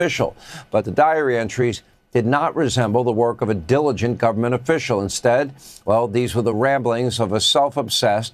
official. But the diary entries did not resemble the work of a diligent government official. Instead, well, these were the ramblings of a self-obsessed,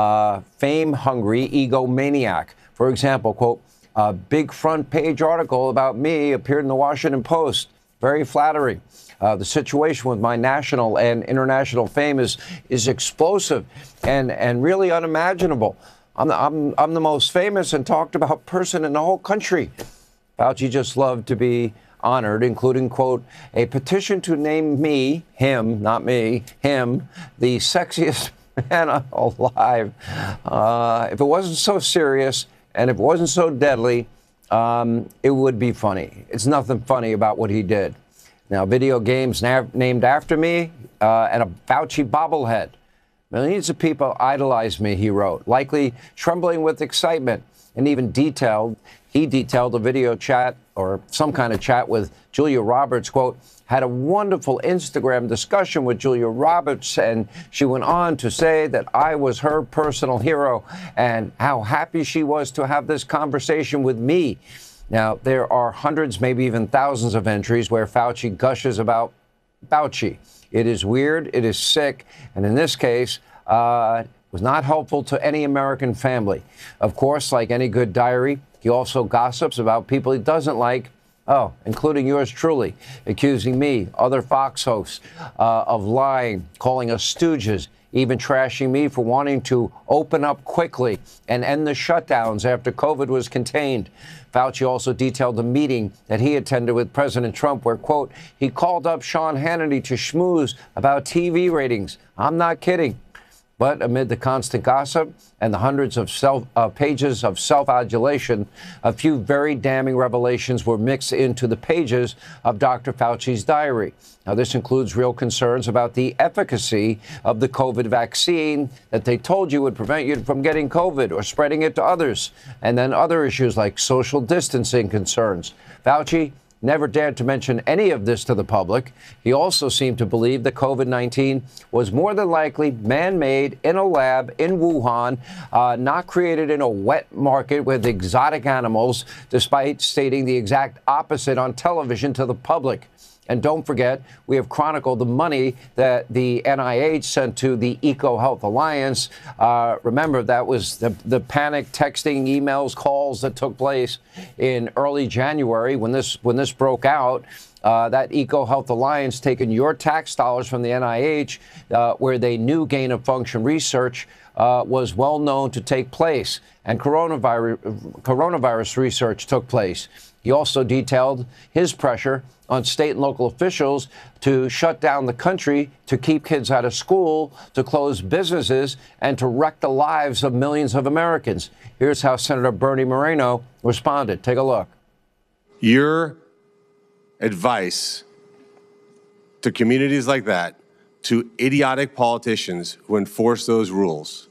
fame-hungry egomaniac. For example, quote, a big front page article about me appeared in the Washington Post. Very flattering. The situation with my national and international fame is explosive and really unimaginable. I'm the most famous and talked about person in the whole country. Fauci just loved to be honored, including, quote, a petition to name me, him, not me, him, the sexiest man alive. If it wasn't so serious and if it wasn't so deadly, it would be funny. It's nothing funny about what he did. Now, video games named after me and a Fauci bobblehead. Millions of people idolize me, he wrote, likely trembling with excitement, and even he detailed a video chat or some kind of chat with Julia Roberts, quote, had a wonderful Instagram discussion with Julia Roberts, and she went on to say that I was her personal hero and how happy she was to have this conversation with me. Now, there are hundreds, maybe even thousands of entries where Fauci gushes about Fauci. It is weird, it is sick, and in this case, was not helpful to any American family. Of course, like any good diary, he also gossips about people he doesn't like, including yours truly, accusing me, other Fox hosts, of lying, calling us stooges, even trashing me for wanting to open up quickly and end the shutdowns after COVID was contained. Fauci also detailed the meeting that he attended with President Trump where, quote, he called up Sean Hannity to schmooze about TV ratings. I'm not kidding. But amid the constant gossip and the hundreds of pages of self-adulation, a few very damning revelations were mixed into the pages of Dr. Fauci's diary. Now, this includes real concerns about the efficacy of the COVID vaccine that they told you would prevent you from getting COVID or spreading it to others, and then other issues like social distancing concerns. Fauci never dared to mention any of this to the public. He also seemed to believe that COVID-19 was more than likely man-made in a lab in Wuhan, not created in a wet market with exotic animals, despite stating the exact opposite on television to the public. And don't forget, we have chronicled the money that the NIH sent to the EcoHealth Alliance. Remember, that was the panic texting, emails, calls that took place in early January when this broke out. That EcoHealth Alliance taking your tax dollars from the NIH, where they knew gain-of-function research was well known to take place, and coronavirus research took place. He also detailed his pressure on state and local officials to shut down the country, to keep kids out of school, to close businesses, and to wreck the lives of millions of Americans. Here's how Senator Bernie Moreno responded. Take a look. Your advice to communities like that, to idiotic politicians who enforce those rules,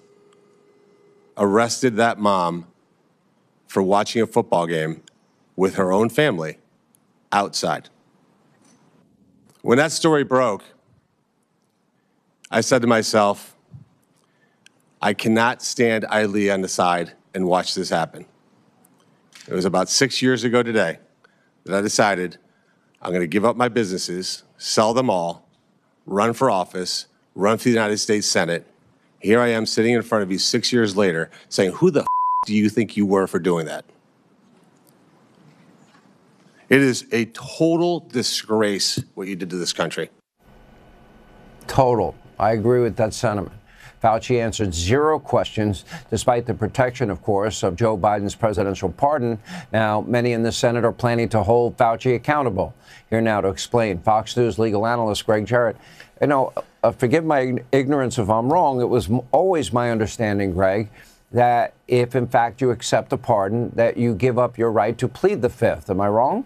arrested that mom for watching a football game with her own family outside. When that story broke, I said to myself, I cannot stand idly on the side and watch this happen. It was about 6 years ago today that I decided I'm going to give up my businesses, sell them all, run for office, run for the United States Senate. Here I am sitting in front of you 6 years later saying, who the do you think you were for doing that? It is a total disgrace what you did to this country. Total. I agree with that sentiment. Fauci answered zero questions, despite the protection, of course, of Joe Biden's presidential pardon. Now, many in the Senate are planning to hold Fauci accountable. Here now to explain, Fox News legal analyst Greg Jarrett. You know, forgive my ignorance if I'm wrong. It was always my understanding, Greg, that if, in fact, you accept a pardon, that you give up your right to plead the Fifth. Am I wrong?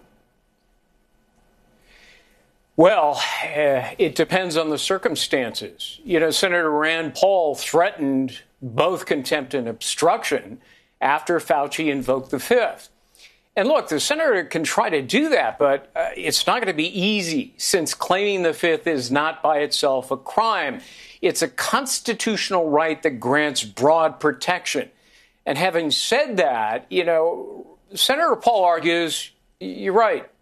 Well, it depends on the circumstances. You know, Senator Rand Paul threatened both contempt and obstruction after Fauci invoked the Fifth. And look, the senator can try to do that, but it's not going to be easy, since claiming the Fifth is not by itself a crime. It's a constitutional right that grants broad protection. And having said that, you know, Senator Paul argues You're right.